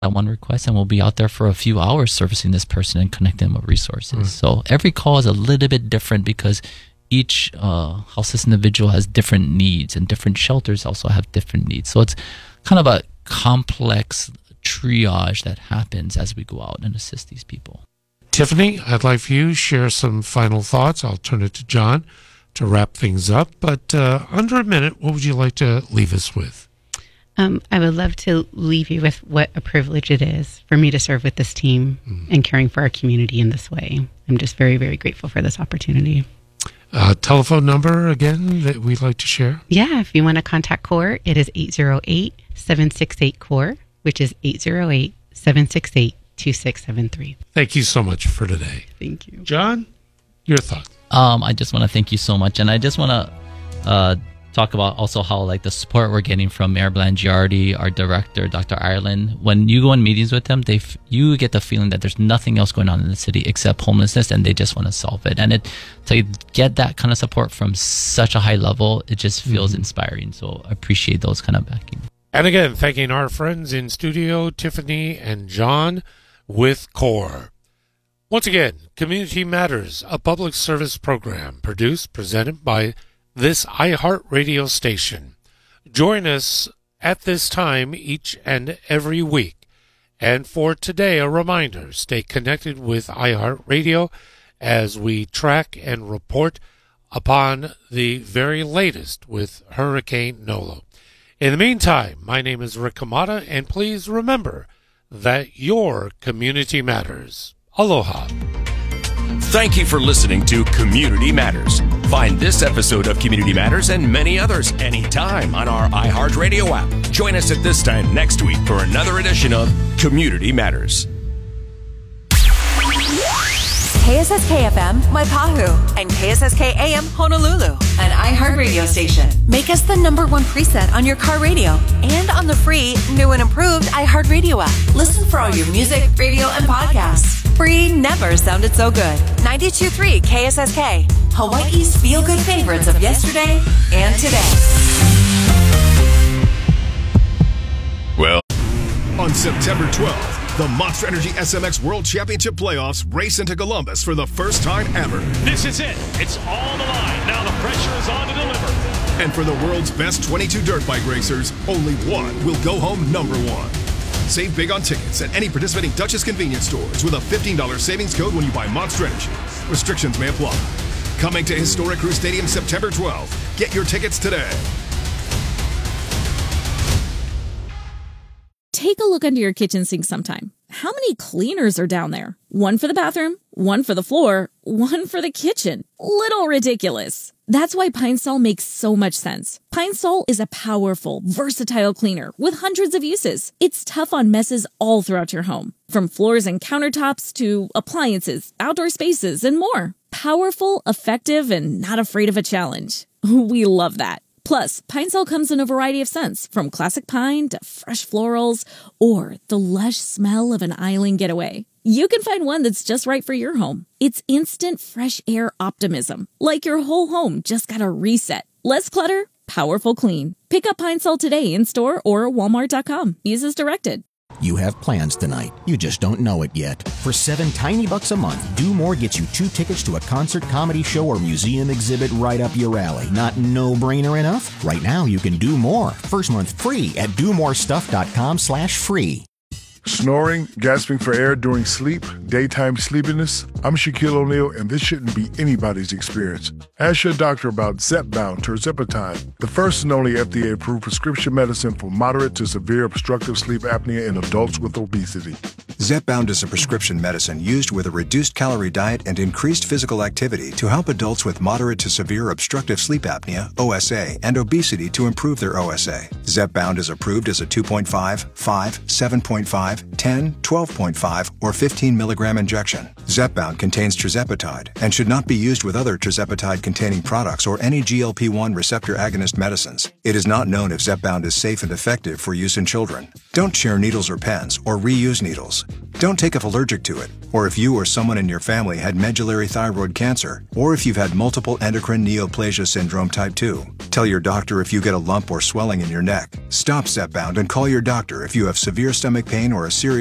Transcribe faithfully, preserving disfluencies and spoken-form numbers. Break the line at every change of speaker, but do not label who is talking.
that one request, and we'll be out there for a few hours servicing this person and connecting them with resources. Mm. So every call is a little bit different because each uh, house individual has different needs, and different shelters also have different needs. So it's kind of a complex triage that happens as we go out and assist these people.
Tiffany, I'd like for you to share some final thoughts. I'll turn it to John to wrap things up. But uh, under a minute, what would you like to leave us with?
Um, I would love to leave you with what a privilege it is for me to serve with this team mm. and caring for our community in this way. I'm just very, very grateful for this opportunity.
Uh, telephone number again that we'd like to share?
Yeah, if you want to contact CORE, it is eight zero eight, seven six eight, CORE, which is eight zero eight, seven six eight, two six seven three.
Thank you so much for today.
Thank you.
John, your thoughts?
Um, I just want to thank you so much. And I just want to uh, talk about also how like the support we're getting from Mayor Blangiardi, our director, Doctor Ireland. When you go in meetings with them, they f- you get the feeling that there's nothing else going on in the city except homelessness, and they just want to solve it. And it to get that kind of support from such a high level, it just feels mm-hmm. inspiring. So I appreciate those kind of backing.
And again, thanking our friends in studio, Tiffany and John with CORE. Once again, Community Matters, a public service program produced, presented by this iHeartRadio station. Join us at this time each and every week. And for today, a reminder, stay connected with iHeartRadio as we track and report upon the very latest with Hurricane Nolo. In the meantime, my name is Rick Kamada, and please remember that your community matters. Aloha.
Thank you for listening to Community Matters. Find this episode of Community Matters and many others anytime on our iHeartRadio app. Join us at this time next week for another edition of Community Matters.
K S S K F M, Waipahu, and K S S K A M, Honolulu, an iHeartRadio station. Make us the number one preset on your car radio and on the free, new and improved iHeartRadio app. Listen for all your music, radio, and podcasts. Free never sounded so good. ninety-two point three K S S K, Hawaii's feel-good favorites of yesterday and today.
Well,
on September twelfth, the Monster Energy S M X World Championship Playoffs race into Columbus for the first time ever.
This is it. It's all on the line. Now the pressure is on to deliver.
And for the world's best twenty-two dirt bike racers, only one will go home number one. Save big on tickets at any participating Duchess convenience stores with a fifteen dollars savings code when you buy Monster Energy. Restrictions may apply. Coming to Historic Crew Stadium September twelfth. Get your tickets today.
Take a look under your kitchen sink sometime. How many cleaners are down there? One for the bathroom, one for the floor, one for the kitchen. Little ridiculous. That's why Pine Sol makes so much sense. Pine Sol is a powerful, versatile cleaner with hundreds of uses. It's tough on messes all throughout your home, from floors and countertops to appliances, outdoor spaces, and more. Powerful, effective, and not afraid of a challenge. We love that. Plus, Pine Sol comes in a variety of scents, from classic pine to fresh florals, or the lush smell of an island getaway. You can find one that's just right for your home. It's instant fresh air optimism, like your whole home just got a reset. Less clutter, powerful clean. Pick up Pine Sol today in store or walmart dot com. Use as directed.
You have plans tonight. You just don't know it yet. For seven tiny bucks a month, Do More gets you two tickets to a concert, comedy show, or museum exhibit right up your alley. Not no-brainer enough? Right now, you can do more. First month free at do more stuff dot com slash free.
Snoring, gasping for air during sleep, daytime sleepiness. I'm Shaquille O'Neal, and this shouldn't be anybody's experience. Ask your doctor about Zepbound tirzepatide, the first and only F D A-approved prescription medicine for moderate to severe obstructive sleep apnea in adults with obesity.
Zepbound is a prescription medicine used with a reduced calorie diet and increased physical activity to help adults with moderate to severe obstructive sleep apnea, O S A, and obesity to improve their O S A. Zepbound is approved as a two point five, five, seven point five, ten, twelve point five, or fifteen milligram injection. Zepbound contains tirzepatide and should not be used with other tirzepatide-containing products or any G L P one receptor agonist medicines. It is not known if Zepbound is safe and effective for use in children. Don't share needles or pens or reuse needles. Don't take if allergic to it, or if you or someone in your family had medullary thyroid cancer, or if you've had multiple endocrine neoplasia syndrome type two. Tell your doctor if you get a lump or swelling in your neck. Stop Zepbound and call your doctor if you have severe stomach pain or a serious